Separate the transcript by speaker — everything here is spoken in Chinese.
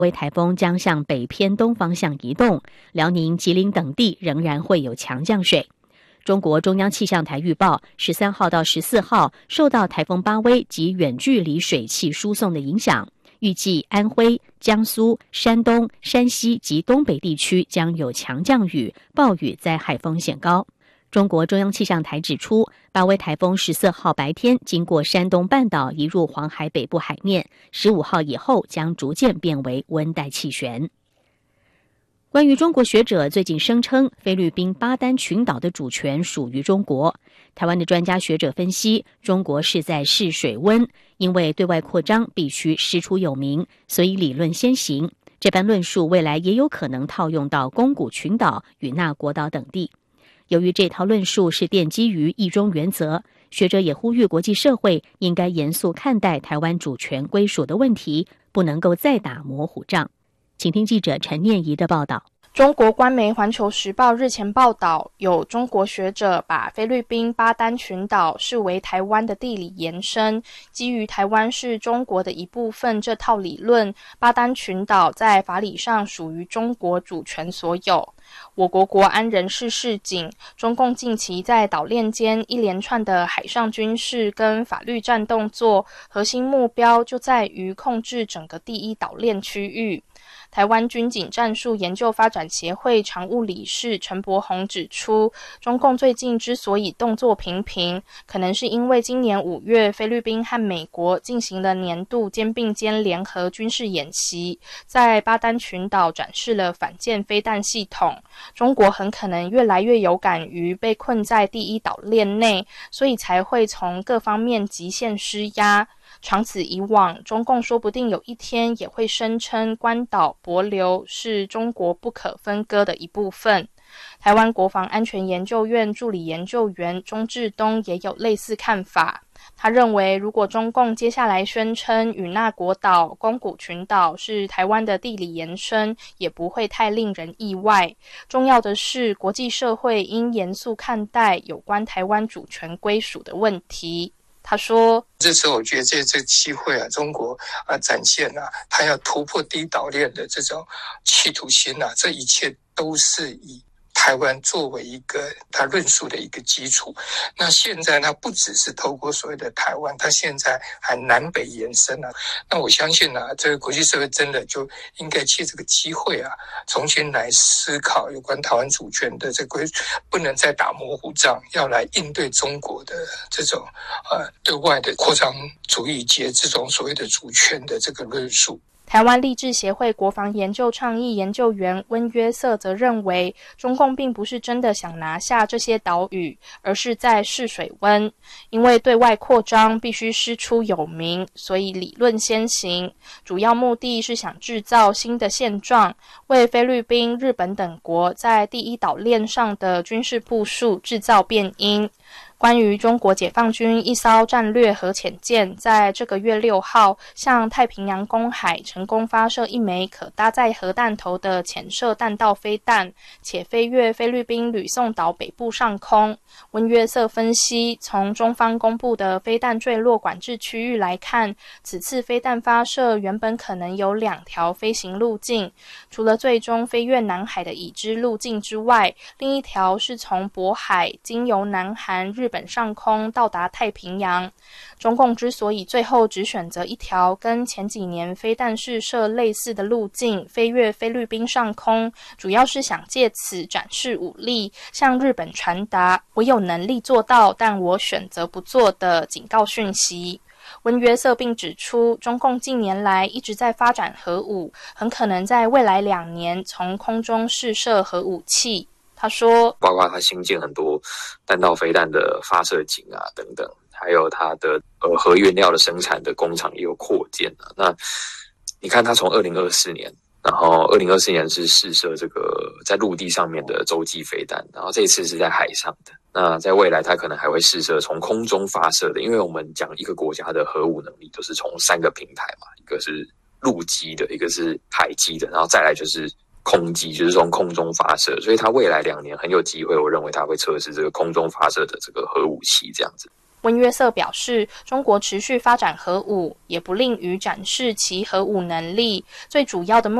Speaker 1: 为台风将向北偏东方向移动，辽宁、吉林等地仍然会有强降水。中国中央气象台预报，13号到14号受到台风巴威及远距离水汽输送的影响，预计安徽、江苏、山东、山西及东北地区将有强降雨、暴雨灾害风险高。中国中央气象台指出，巴威台风14号白天经过山东半岛移入黄海北部海面，15号以后将逐渐变为温带气旋。关于中国学者最近声称菲律宾巴丹群岛的主权属于中国，台湾的专家学者分析，中国是在试水温，因为对外扩张必须师出有名，所以理论先行。这般论述未来也有可能套用到宫古群岛与那国岛等地。由于这套论述是奠基于一中原则，学者也呼吁国际社会应该严肃看待台湾主权归属的问题，不能够再打模糊仗。请听记者陈念怡的报道。
Speaker 2: 中国官媒《环球时报》日前报道，有中国学者把菲律宾巴丹群岛视为台湾的地理延伸，基于台湾是中国的一部分这套理论，巴丹群岛在法理上属于中国主权所有。我国国安人士示警，中共近期在岛链间一连串的海上军事跟法律战动作，核心目标就在于控制整个第一岛链区域。台湾军警战术研究发展协会常务理事陈柏宏指出，中共最近之所以动作频频，可能是因为今年5月菲律宾和美国进行了年度肩并肩联合军事演习，在巴丹群岛展示了反舰飞弹系统。中国很可能越来越有感于被困在第一岛链内，所以才会从各方面极限施压。长此以往，中共说不定有一天也会声称关岛、帛琉是中国不可分割的一部分。台湾国防安全研究院助理研究员钟志东也有类似看法。他认为，如果中共接下来宣称与那国岛、宫古群岛是台湾的地理延伸，也不会太令人意外。重要的是，国际社会应严肃看待有关台湾主权归属的问题。他说，
Speaker 3: 这次我觉得这机会啊，中国展现他要突破第一岛链的这种企图心这一切都是以台湾作为一个他论述的一个基础。那现在他不只是透过所谓的台湾，他现在还南北延伸那我相信这个国际社会真的就应该借这个机会重新来思考有关台湾主权的这个，不能再打模糊仗，要来应对中国的这种对外的扩张主义及这种所谓的主权的这个论述。
Speaker 2: 台湾立志协会国防研究倡议研究员温约瑟则认为，中共并不是真的想拿下这些岛屿，而是在试水温。因为对外扩张必须师出有名，所以理论先行，主要目的是想制造新的现状，为菲律宾、日本等国在第一岛链上的军事部署制造变因。关于中国解放军一艘战略核潜舰在这个月6号向太平洋公海成功发射一枚可搭载核弹头的潜射弹道飞弹，且飞越菲律宾吕宋岛北部上空。温约瑟分析，从中方公布的飞弹坠落管制区域来看，此次飞弹发射原本可能有2条飞行路径，除了最终飞越南海的已知路径之外，另一条是从渤海经由南韩、日本上空到达太平洋。中共之所以最后只选择一条跟前几年飞弹试射类似的路径飞越菲律宾上空，主要是想借此展示武力，向日本传达我有能力做到，但我选择不做的警告讯息。温约瑟并指出，中共近年来一直在发展核武，很可能在未来2年从空中试射核武器。他说，
Speaker 4: 包括他新建很多弹道飞弹的发射井等等，还有他的核原料的生产的工厂也有扩建那你看他从2024年，然后2024年是试射这个在陆地上面的洲际飞弹，然后这一次是在海上的。那在未来他可能还会试射从空中发射的，因为我们讲一个国家的核武能力都是从3个平台嘛，一个是陆基的，一个是海基的，然后再来就是空基，就是从空中发射，所以他未来2年很有机会，我认为他会测试这个空中发射的这个核武器这样子。
Speaker 2: 温约瑟表示，中国持续发展核武，也不吝于展示其核武能力，最主要的